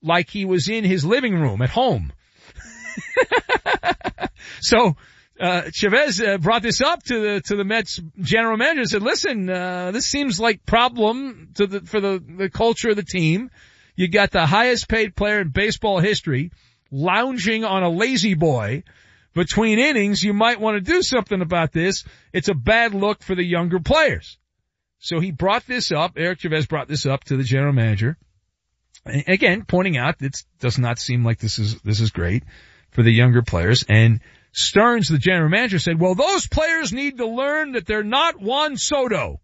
like he was in his living room at home. So, Chavez brought this up to the Mets general manager and said, listen, this seems like problem for the culture of the team. You got the highest paid player in baseball history lounging on a lazy boy between innings. You might want to do something about this. It's a bad look for the younger players. So he brought this up. Eric Chavez brought this up to the general manager. And again, pointing out it does not seem like this is great for the younger players. And Stearns, the general manager, said, well, those players need to learn that they're not Juan Soto.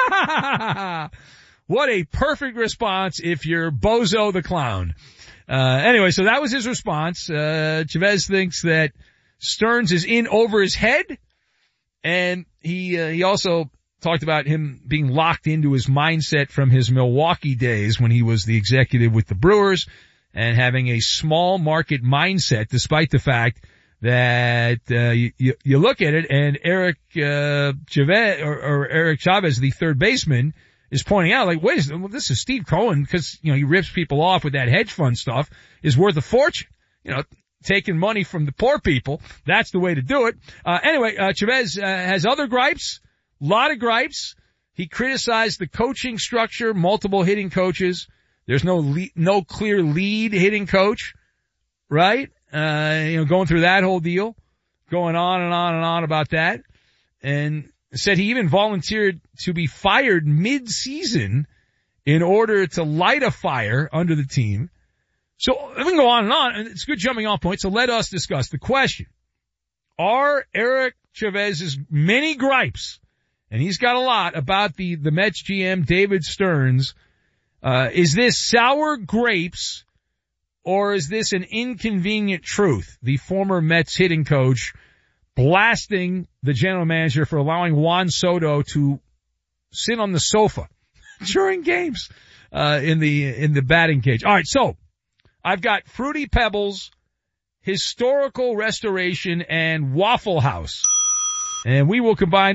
What a perfect response if you're Bozo the Clown. Anyway, so that was his response. Chavez thinks that Stearns is in over his head, and he also talked about him being locked into his mindset from his Milwaukee days when he was the executive with the Brewers and having a small market mindset, despite the fact that you look at it and Eric Chavez or Eric Chavez, the third baseman, is pointing out, like, wait, this is Steve Cohen, because, he rips people off with that hedge fund stuff, is worth a fortune. Taking money from the poor people. That's the way to do it. Anyway, Chavez has other gripes, lot of gripes. He criticized the coaching structure, multiple hitting coaches. There's no clear lead hitting coach, right? Going through that whole deal, going on and on and on about that. And said he even volunteered to be fired mid-season in order to light a fire under the team. So we can go on, and it's a good jumping off point. So let us discuss the question. Are Eric Chavez's many gripes, and he's got a lot about the Mets GM David Stearns, is this sour grapes or is this an inconvenient truth? The former Mets hitting coach blasting the general manager for allowing Juan Soto to sit on the sofa during games in the batting cage. All right, so I've got Fruity Pebbles, Historical Restoration, and Waffle House. And we will combine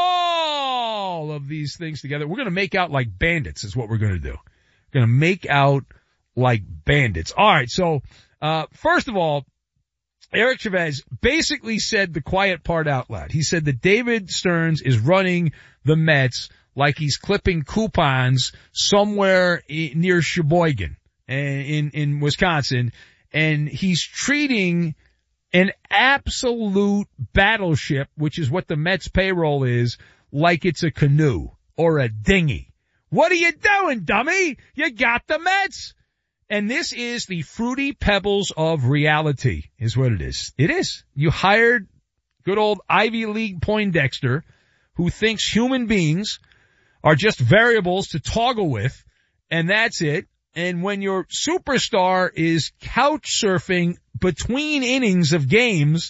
all of these things together. We're going to make out like bandits is what we're going to do. We're going to make out like bandits. All right, so first of all, Eric Chavez basically said the quiet part out loud. He said that David Stearns is running the Mets like he's clipping coupons somewhere near Sheboygan in Wisconsin, and he's treating an absolute battleship, which is what the Mets payroll is, like it's a canoe or a dinghy. What are you doing, dummy? You got the Mets. And this is the Fruity Pebbles of reality, is what it is. It is. You hired good old Ivy League Poindexter, who thinks human beings are just variables to toggle with, and that's it. And when your superstar is couch surfing between innings of games,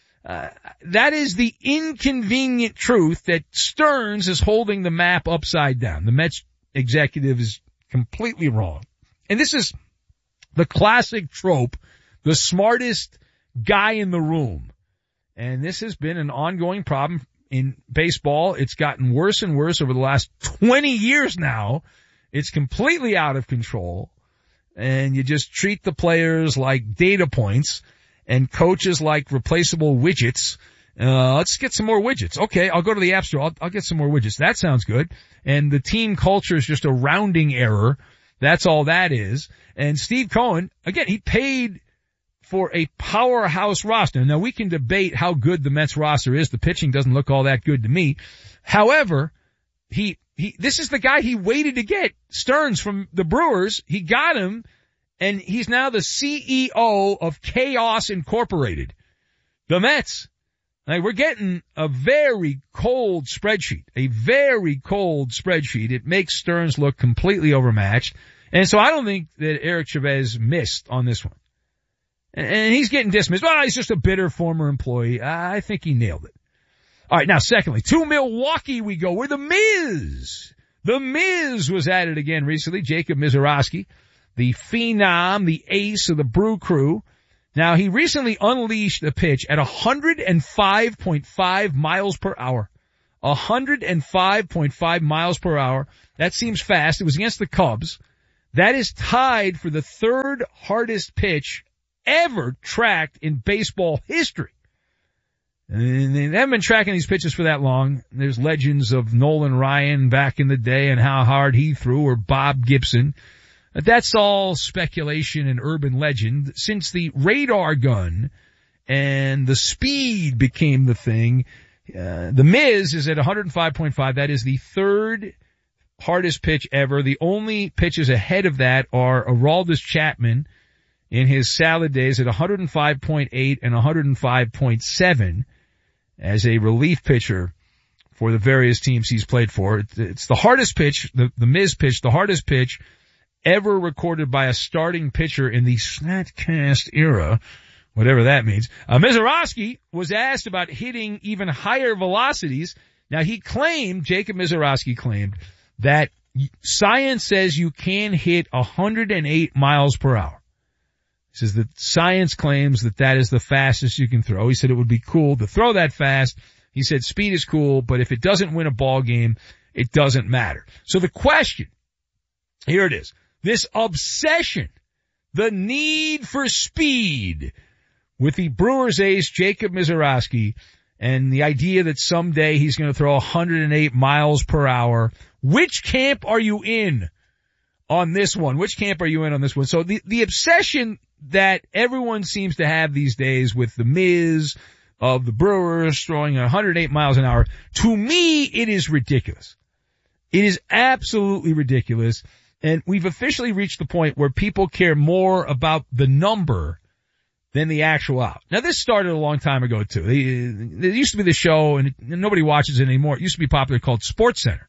that is the inconvenient truth that Stearns is holding the map upside down. The Mets executive is completely wrong. And this is the classic trope, the smartest guy in the room. And this has been an ongoing problem in baseball. It's gotten worse and worse over the last 20 years now. It's completely out of control. And you just treat the players like data points and coaches like replaceable widgets. Let's get some more widgets. Okay, I'll go to the App Store. I'll get some more widgets. That sounds good. And the team culture is just a rounding error. That's all that is. And Steve Cohen, again, he paid for a powerhouse roster. Now, we can debate how good the Mets roster is. The pitching doesn't look all that good to me. However, this is the guy he waited to get, Stearns from the Brewers. He got him, and he's now the CEO of Chaos Incorporated. The Mets. Now, we're getting a very cold spreadsheet, It makes Stearns look completely overmatched. And so I don't think that Eric Chavez missed on this one. And he's getting dismissed. Well, he's just a bitter former employee. I think he nailed it. All right, now secondly, to Milwaukee we go, where The Miz. The Miz was at it again recently. Jacob Mizorowski, the phenom, the ace of the Brew Crew. Now, he recently unleashed a pitch at 105.5 miles per hour. 105.5 miles per hour. That seems fast. It was against the Cubs. That is tied for the third hardest pitch ever tracked in baseball history. And they haven't been tracking these pitches for that long. There's legends of Nolan Ryan back in the day and how hard he threw, or Bob Gibson. That's all speculation and urban legend. Since the radar gun and the speed became the thing, the Miz is at 105.5. That is the third hardest pitch ever. The only pitches ahead of that are Aroldis Chapman in his salad days at 105.8 and 105.7 as a relief pitcher for the various teams he's played for. It's the hardest pitch, the Miz pitch, the hardest pitch ever recorded by a starting pitcher in the StatCast era, whatever that means. Mizorowski was asked about hitting even higher velocities. Now Jacob Mizorowski claimed that science says you can hit 108 miles per hour. He says that science claims that is the fastest you can throw. He said it would be cool to throw that fast. He said speed is cool, but if it doesn't win a ball game, it doesn't matter. So the question, here it is. This obsession, the need for speed with the Brewers ace Jacob Mizorowski, and the idea that someday he's going to throw 108 miles per hour. Which camp are you in on this one? Which camp are you in on this one? So the obsession that everyone seems to have these days with the Miz of the Brewers throwing 108 miles an hour, to me, it is ridiculous. It is absolutely ridiculous. And we've officially reached the point where people care more about the number than the actual out. Now, this started a long time ago, too. There used to be the show, and nobody watches it anymore. It used to be popular, called SportsCenter.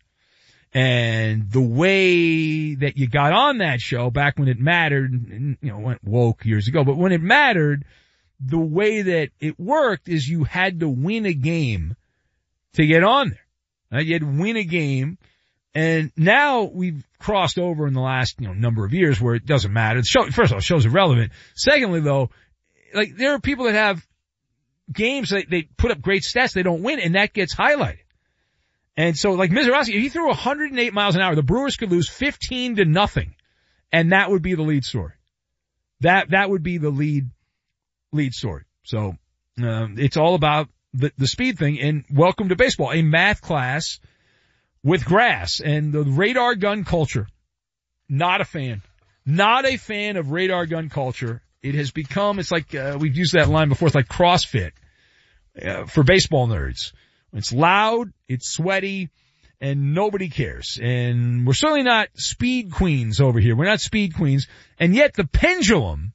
And the way that you got on that show back when it mattered, and, went woke years ago, but when it mattered, the way that it worked is you had to win a game to get on there. You had to win a game. And now we've crossed over in the last, number of years where it doesn't matter. The show, first of all, the show's irrelevant. Secondly, though, there are people that have games that they put up great stats, they don't win, and that gets highlighted. And so, Mizorowski, if he threw 108 miles an hour, the Brewers could lose 15-0, and that would be the lead story. That would be the lead story. So, it's all about the speed thing, and welcome to baseball, a math class with grass and the radar gun culture. Not a fan. Not a fan of radar gun culture. It has become, it's like, we've used that line before, it's like CrossFit, for baseball nerds. It's loud, it's sweaty, and nobody cares. And we're certainly not speed queens over here. We're not speed queens. And yet the pendulum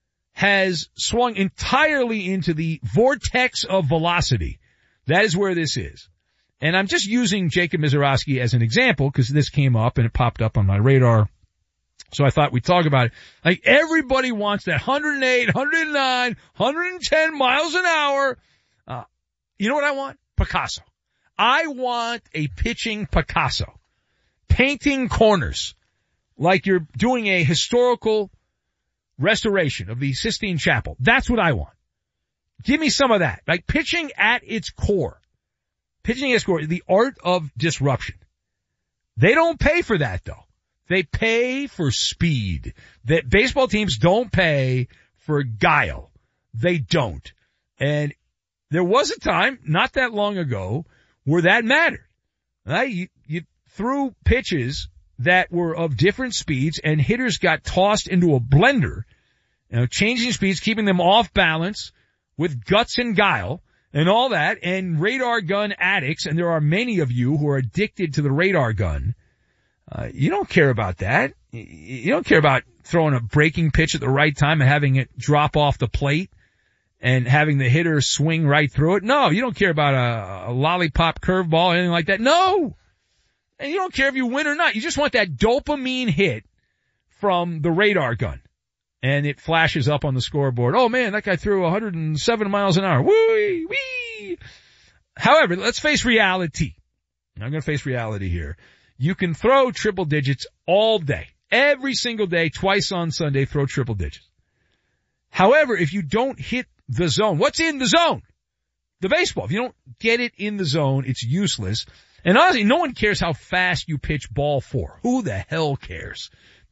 has swung entirely into the vortex of velocity. That is where this is. And I'm just using Jacob Mizorowski as an example because this came up and it popped up on my radar. So I thought we'd talk about it. Everybody wants that 108, 109, 110 miles an hour. You know what I want? Picasso. I want a pitching Picasso. Painting corners. Like you're doing a historical restoration of the Sistine Chapel. That's what I want. Give me some of that. Pitching at its core. Pitching at its core, the art of disruption. They don't pay for that, though. They pay for speed. That baseball teams don't pay for guile. They don't. And there was a time, not that long ago, where that mattered. You threw pitches that were of different speeds, and hitters got tossed into a blender, changing speeds, keeping them off balance with guts and guile and all that, and radar gun addicts, and there are many of you who are addicted to the radar gun. You don't care about that. You don't care about throwing a breaking pitch at the right time and having it drop off the plate and having the hitter swing right through it. No, you don't care about a lollipop curveball or anything like that. No. And you don't care if you win or not. You just want that dopamine hit from the radar gun. And it flashes up on the scoreboard. Oh man, that guy threw 107 miles an hour. Woo wee. However, let's face reality. I'm going to face reality here. You can throw triple digits all day. Every single day, twice on Sunday, throw triple digits. However, if you don't hit the zone, what's in the zone? The baseball. If you don't get it in the zone, it's useless. And honestly, no one cares how fast you pitch ball 4. Who the hell cares?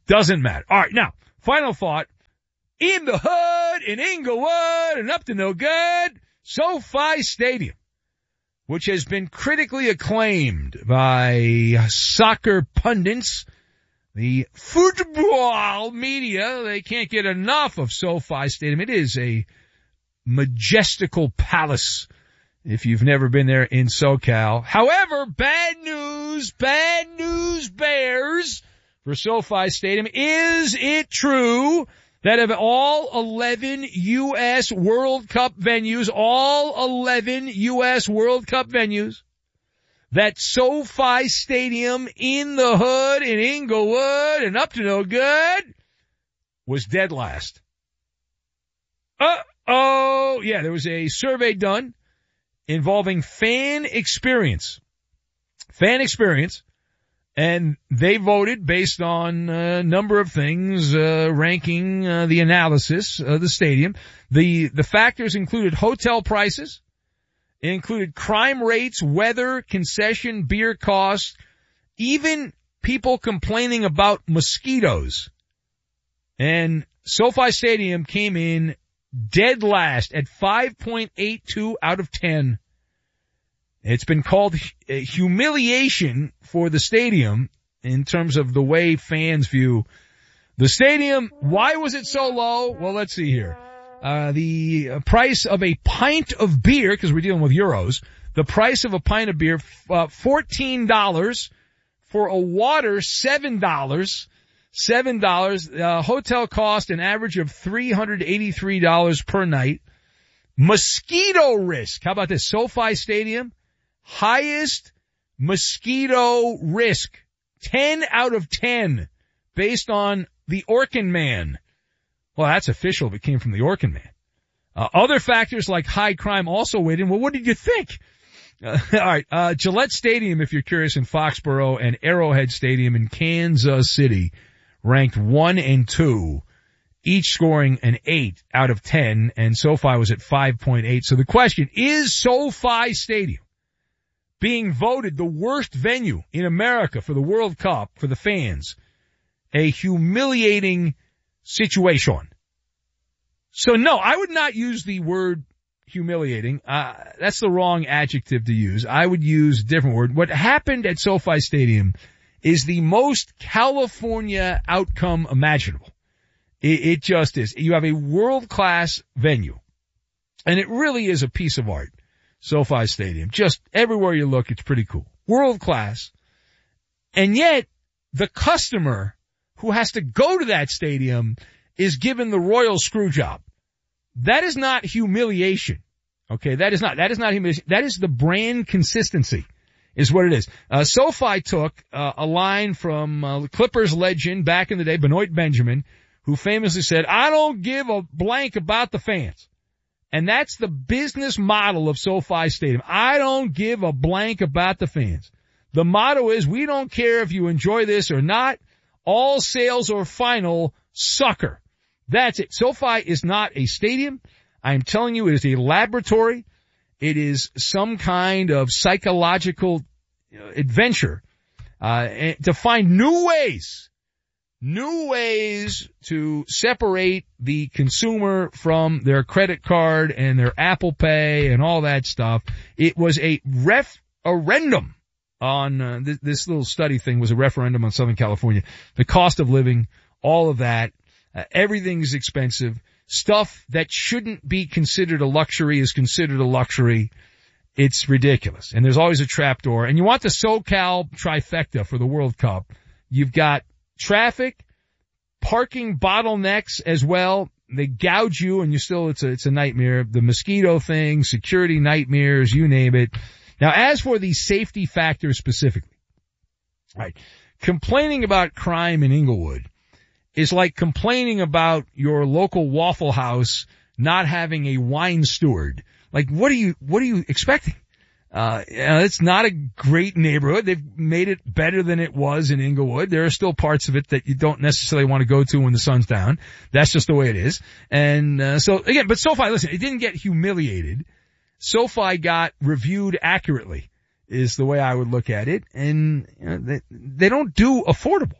Doesn't matter. All right, now, final thought. In the hood, in Inglewood, and up to no good, SoFi Stadium, which has been critically acclaimed by soccer pundits, the football media. They can't get enough of SoFi Stadium. It is a majestical palace if you've never been there in SoCal. However, bad news bears for SoFi Stadium. Is it true that of all 11 U.S. World Cup venues, that SoFi Stadium in the hood in Inglewood and up to no good was dead last? Yeah, there was a survey done involving fan experience, and they voted based on a number of things, ranking the analysis of the stadium. The factors included hotel prices, it included crime rates, weather, concession, beer costs, even people complaining about mosquitoes. And SoFi Stadium came in dead last at 5.82 out of 10. It's been called a humiliation for the stadium in terms of the way fans view the stadium. Why was it so low? Well, let's see here. The price of a pint of beer, because we're dealing with euros, the price of a pint of beer, $14. For a water, $7. Hotel cost an average of $383 per night. Mosquito risk. How about this? SoFi Stadium, highest mosquito risk. 10 out of 10 based on the Orkin Man. Well, that's official if it came from the Orkin Man. Other factors like high crime also weighed in. Well, what did you think? All right. Gillette Stadium, if you're curious, in Foxborough, and Arrowhead Stadium in Kansas City ranked 1 and 2, each scoring an 8 out of 10, and SoFi was at 5.8. So the question, is SoFi Stadium being voted the worst venue in America for the World Cup for the fans a humiliating situation? So no, I would not use the word humiliating. That's the wrong adjective to use. I would use a different word. What happened at SoFi Stadium is the most California outcome imaginable. It just is. You have a world-class venue, and it really is a piece of art, SoFi Stadium. Just everywhere you look, it's pretty cool. World-class. And yet, the customer who has to go to that stadium is given the royal screw job. That is not humiliation. Okay, that is not humiliation. That is the brand consistency, is what it is. SoFi took a line from Clippers legend back in the day, Benoit Benjamin, who famously said, "I don't give a blank about the fans." And that's the business model of SoFi Stadium. I don't give a blank about the fans. The motto is, we don't care if you enjoy this or not. All sales are final, sucker. That's it. SoFi is not a stadium. I'm telling you, it is a laboratory. It is some kind of psychological adventure to find new ways to separate the consumer from their credit card and their Apple Pay and all that stuff. It was a referendum on this little study thing was a referendum on Southern California. The cost of living, all of that. Everything's expensive. Stuff that shouldn't be considered a luxury is considered a luxury. It's ridiculous. And there's always a trapdoor. And you want the SoCal trifecta for the World Cup. You've got traffic, parking bottlenecks as well. They gouge you and it's a nightmare. The mosquito thing, security nightmares, you name it. Now, as for the safety factor specifically, right, complaining about crime in Inglewood is like complaining about your local Waffle House not having a wine steward. Like, what are you expecting? It's not a great neighborhood. They've made it better than it was in Inglewood. There are still parts of it that you don't necessarily want to go to when the sun's down. That's just the way it is. And, so again, but SoFi, listen, it didn't get humiliated. SoFi got reviewed accurately is the way I would look at it. And they don't do affordable.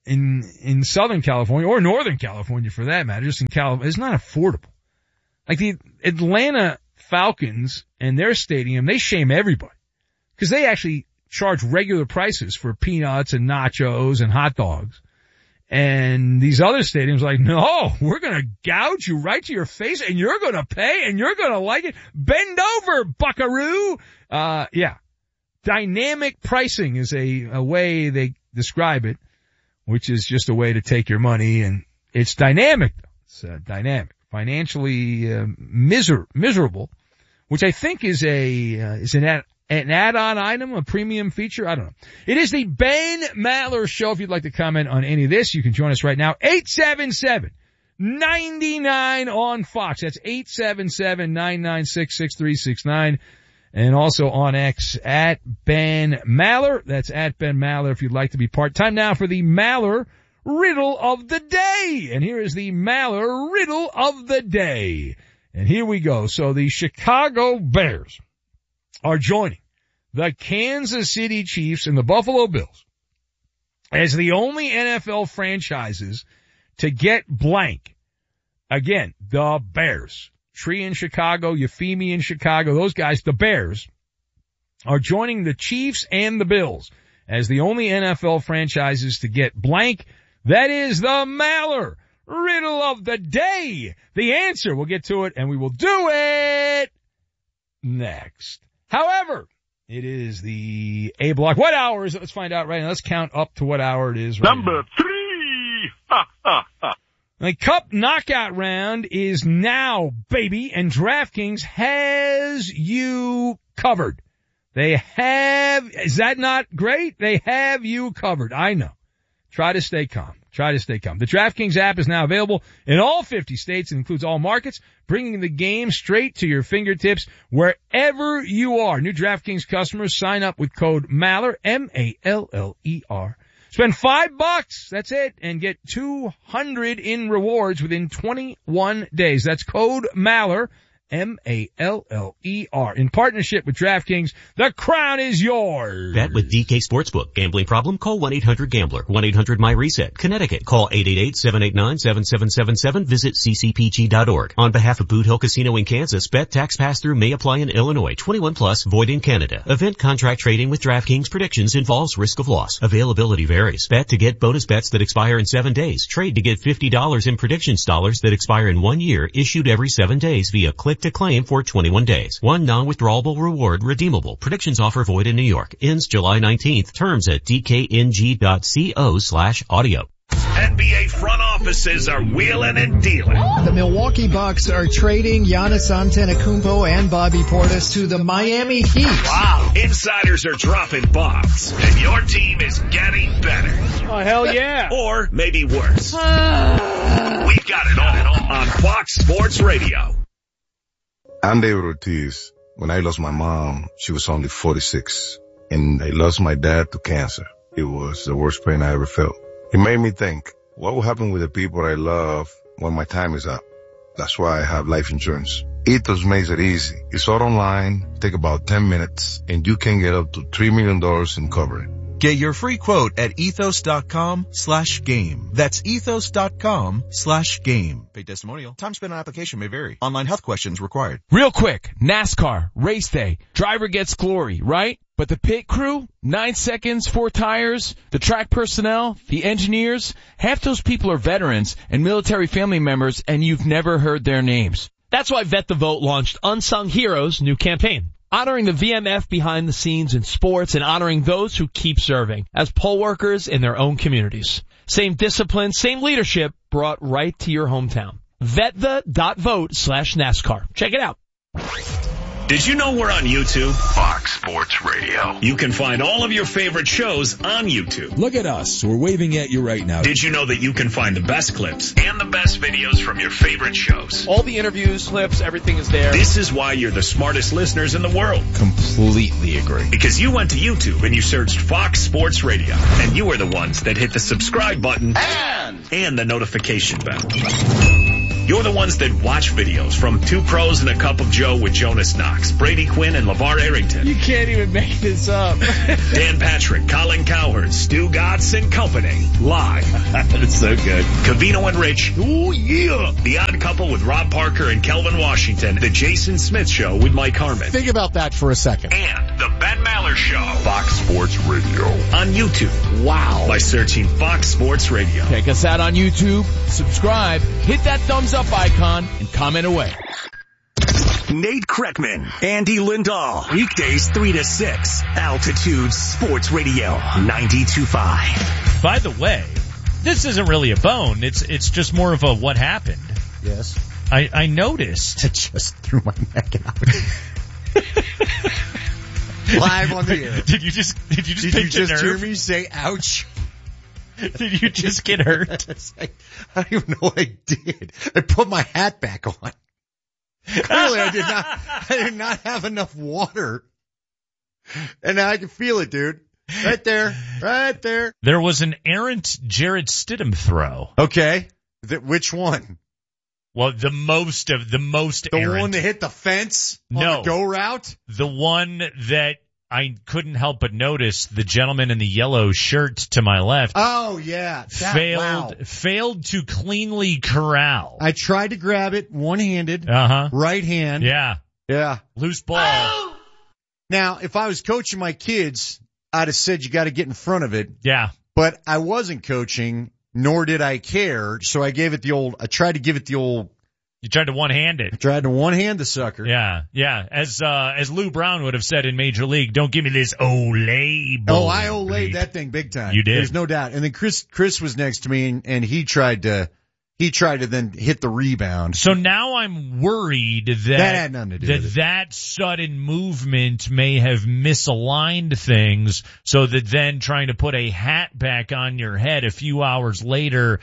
in Southern California, or Northern California for that matter, just in California, it's not affordable. Like the Atlanta Falcons and their stadium, they shame everybody. Because they actually charge regular prices for peanuts and nachos and hot dogs. And these other stadiums are like, no, we're going to gouge you right to your face and you're going to pay and you're going to like it. Bend over, buckaroo. Yeah. Dynamic pricing is a way they describe it, which is just a way to take your money, and it's dynamic. It's dynamic. Financially miserable, which I think is an add-on item, a premium feature. I don't know. It is the Ben Maller Show. If you'd like to comment on any of this, you can join us right now. 877-99 on Fox. That's 877-996-6369. And also on X at Ben Maller. That's at Ben Maller if you'd like to be part. Time now for the Maller Riddle of the Day. And here is the Maller Riddle of the Day. And here we go. So the Chicago Bears are joining the Kansas City Chiefs and the Buffalo Bills as the only NFL franchises to get blank. Again, the Bears. Tree in Chicago, Euphemia in Chicago, those guys, the Bears, are joining the Chiefs and the Bills as the only NFL franchises to get blank. That is the Maller Riddle of the Day. The answer, we'll get to it, and we will do it next. However, it is the A block. What hour is it? Let's find out right now. Let's count up to what hour it is right Number now. 3. Ha, ha, ha. The Cup knockout round is now, baby, and DraftKings has you covered. They have, is that not great? They have you covered. I know. Try to stay calm. Try to stay calm. The DraftKings app is now available in all 50 states. It includes all markets, bringing the game straight to your fingertips wherever you are. New DraftKings customers sign up with code Maller, M-A-L-L-E-R. Spend $5, that's it, and get $200 in rewards within 21 days. That's code Maller, M-A-L-L-E-R. In partnership with DraftKings, the crown is yours. Bet with DK Sportsbook. Gambling problem? Call 1-800-GAMBLER. 1-800-MyReset. Connecticut. Call 888-789-7777. Visit ccpg.org. On behalf of Boot Hill Casino in Kansas, bet tax pass-through may apply in Illinois. 21 plus, void in Canada. Event contract trading with DraftKings predictions involves risk of loss. Availability varies. Bet to get bonus bets that expire in 7 days. Trade to get $50 in predictions dollars that expire in 1 year, issued every 7 days via click to claim for 21 days. One non-withdrawable reward redeemable. Predictions offer void in New York. Ends July 19th. Terms at dkng.co/audio. NBA front offices are wheeling and dealing. The Milwaukee Bucks are trading Giannis Antetokounmpo and Bobby Portis to the Miami Heat. Wow. Insiders are dropping bombs, and your team is getting better. Oh, hell yeah. Or maybe worse. We've got it all on Fox Sports Radio. I'm David Ortiz. When I lost my mom, she was only 46, and I lost my dad to cancer. It was the worst pain I ever felt. It made me think, what will happen with the people I love when my time is up? That's why I have life insurance. Ethos makes it easy. It's all online, take about 10 minutes, and you can get up to $3 million in coverage. Get your free quote at ethos.com/game. That's ethos.com/game. Paid testimonial. Time spent on application may vary. Online health questions required. Real quick, NASCAR, race day. Driver gets glory, right? But the pit crew, 9 seconds, 4 tires, the track personnel, the engineers, half those people are veterans and military family members, and you've never heard their names. That's why Vet the Vote launched Unsung Heroes' new campaign, honoring the VMF behind the scenes in sports and honoring those who keep serving as poll workers in their own communities. Same discipline, same leadership brought right to your hometown. VetThe.vote/NASCAR. Check it out. Did you know we're on YouTube? Fox Sports Radio. You can find all of your favorite shows on YouTube. Look at us. We're waving at you right now. Did you know that you can find the best clips and the best videos from your favorite shows? All the interviews, clips, everything is there. This is why you're the smartest listeners in the world. Completely agree. Because you went to YouTube and you searched Fox Sports Radio. And you were the ones that hit the subscribe button and the notification bell. You're the the ones that watch videos from Two Pros and a Cup of Joe with Jonas Knox, Brady Quinn, and LeVar Arrington. You can't even make this up. Dan Patrick, Colin Cowherd, Stu Gatz and company. Live. That's so good. Covino and Rich. Ooh, yeah. The Odd Couple with Rob Parker and Kelvin Washington. The Jason Smith Show with Mike Harmon. Think about that for a second. And the Ben Maller Show. Fox Sports Radio. On YouTube. Wow. By searching Fox Sports Radio. Check us out on YouTube, subscribe, hit that thumbs up icon, and comment away. Nate Kreckman, Andy Lindahl. Weekdays 3 to 6. Altitude Sports Radio 92.5. By the way, this isn't really a bone. It's just more of a what happened. Yes. I noticed. I just threw my neck out. Live on the air. Did you just hear me say ouch? Did you just get hurt? I don't even know what I did. I put my hat back on. Clearly I did not have enough water. And now I can feel it, dude. Right there. There was an errant Jarrett Stidham throw. Okay. Which one? Well, the most errant. The one that hit the fence on the go route? The one that I couldn't help but notice, the gentleman in the yellow shirt to my left. Oh, yeah. Failed to cleanly corral. I tried to grab it one-handed. Right hand. Yeah. Loose ball. Oh! Now, if I was coaching my kids, I'd have said you got to get in front of it. Yeah. But I wasn't coaching, nor did I care, so I tried to give it the old. You tried to one-hand it. I tried to one-hand the sucker. Yeah. As Lou Brown would have said in Major League, don't give me this Olay ball. Oh, I Olayed that thing big time. You did. There's no doubt. And then Chris was next to me, and he tried to then hit the rebound. So now I'm worried that had nothing to do with it. That sudden movement may have misaligned things, so that then trying to put a hat back on your head a few hours later,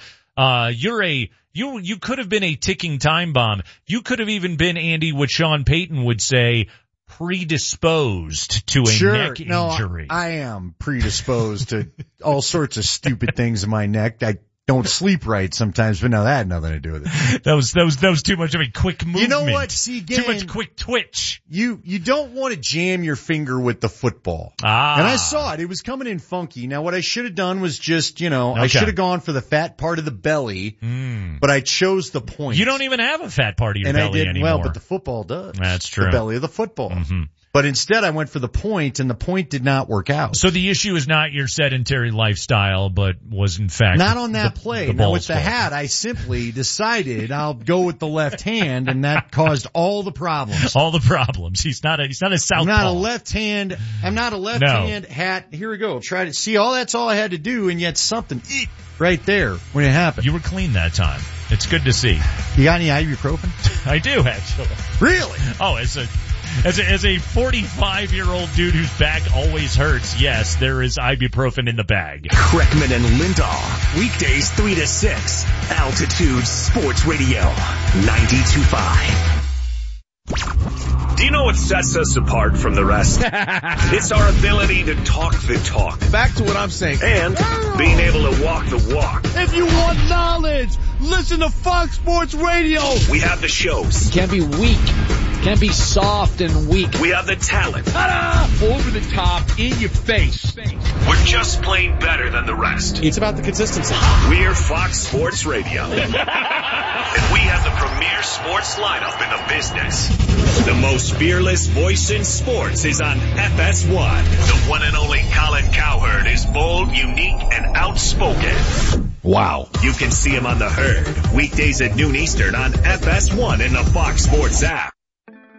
you could have been a ticking time bomb. You could have even been, Andy, what Sean Payton would say, predisposed to a neck injury. I am predisposed to all sorts of stupid things in my neck. I don't sleep right sometimes, but no, that had nothing to do with it. That was too much of a quick movement. You know what? See, again, too much quick twitch. You don't want to jam your finger with the football. And I saw it. It was coming in funky. Now, what I should have done was just, I should have gone for the fat part of the belly, but I chose the point. You don't even have a fat part of your belly anymore. Well, but the football does. That's true. The belly of the football. Mm-hmm. But instead I went for the point, and the point did not work out. So the issue is not your sedentary lifestyle, but was in fact not on that play. Now with the hat, I simply decided I'll go with the left hand, and that caused all the problems. All the problems. He's not a southpaw. I'm not a left hand hat. Here we go. Try to see that's all I had to do, and yet something right there when it happened. You were clean that time. It's good to see. You got any ibuprofen? I do, actually. Really? Oh, as a 45-year-old dude whose back always hurts, yes, there is ibuprofen in the bag. Kreckman and Lindahl. Weekdays 3 to 6. Altitude Sports Radio 92.5. Do you know what sets us apart from the rest? It's our ability to talk the talk. Back to what I'm saying. And being able to walk the walk. If you want knowledge, listen to Fox Sports Radio. We have the shows. You can't be weak. Can't be soft and weak. We have the talent. Ta-da! Over the top, in your face. We're just plain better than the rest. It's about the consistency. We're Fox Sports Radio. And we have the premier sports lineup in the business. The most fearless voice in sports is on FS1. The one and only Colin Cowherd is bold, unique, and outspoken. Wow. You can see him on The Herd. Weekdays at noon Eastern on FS1 in the Fox Sports app.